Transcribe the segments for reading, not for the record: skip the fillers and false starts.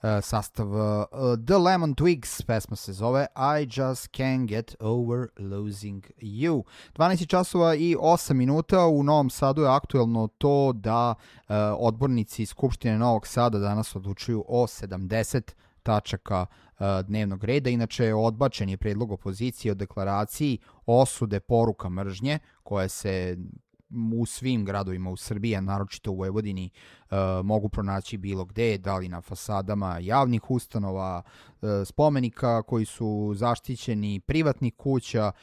sastav The Lemon Twigs, pesma se zove I Just Can't Get Over Losing You. 12 časova i 8 minuta, u Novom Sadu je aktuelno to da odbornici Skupštine Novog Sada danas odlučuju o 70 tačaka dnevnog reda. Inače, odbačen je predlog opozicije o deklaraciji osude poruka mržnje, koje se u svim gradovima u Srbiji, a naročito u Vojvodini, mogu pronaći bilo gde, da li na fasadama javnih ustanova, spomenika koji su zaštićeni, privatnih kuća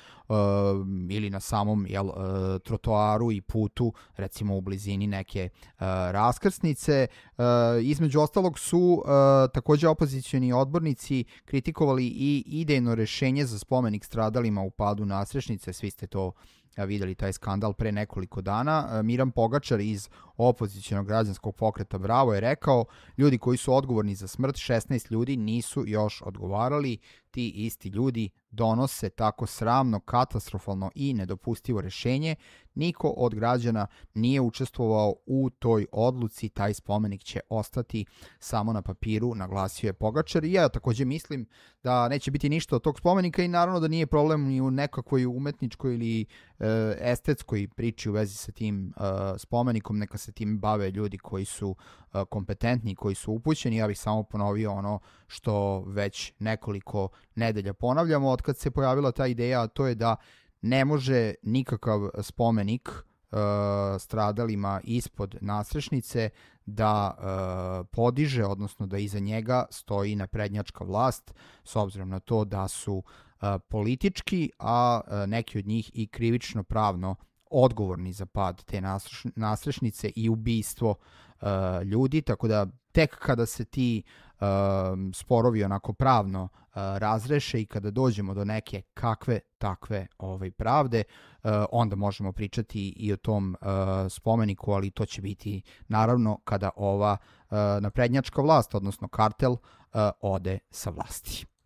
ili na samom trotoaru i putu, recimo u blizini neke raskrsnice. Između ostalog su takođe opozicioni odbornici kritikovali i idejno rešenje za spomenik stradalima u padu Nasrešnice. Svi ste to videli, taj skandal pre nekoliko dana. Miran Pogačar iz opozicionog građanskog pokreta Bravo je rekao: ljudi koji su odgovorni za smrt 16 ljudi nisu još odgovarali. Ti isti ljudi donose tako sramno, katastrofalno i nedopustivo rešenje. Niko od građana nije učestvovao u toj odluci, taj spomenik će ostati samo na papiru, naglasio je Pogačar. I ja takođe mislim da neće biti ništa od tog spomenika i naravno da nije problem ni u nekakvoj umetničkoj ili estetskoj priči u vezi sa tim spomenikom. Neka se tim bave ljudi koji su kompetentni, koji su upućeni. Ja bih samo ponovio ono što već nekoliko nedelja ponavljamo od kad se pojavila ta ideja, a to je da ne može nikakav spomenik stradalima ispod Nasrešnice da podiže, odnosno da iza njega stoji naprednjačka vlast, s obzirom na to da su politički, a neki od njih i krivično pravno odgovorni za pad te Nasrešnice i ubistvo ljudi, tako da tek kada se ti sporovi onako pravno razreše i kada dođemo do neke kakve takve pravde, onda možemo pričati i o tom spomeniku, ali to će biti naravno kada ova naprednjačka vlast, odnosno kartel, ode sa vlasti.